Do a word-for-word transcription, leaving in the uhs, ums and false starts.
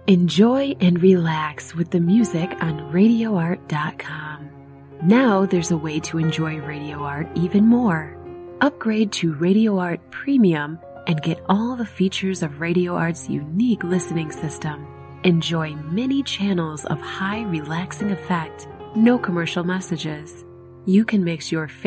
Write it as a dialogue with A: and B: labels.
A: Enjoy and relax with the music on radio art dot com. Now there's a way to enjoy RadioArt even more. Upgrade to RadioArt Premium and get all the features of RadioArt's unique listening system. Enjoy many channels of high relaxing effect, no commercial messages. You can mix your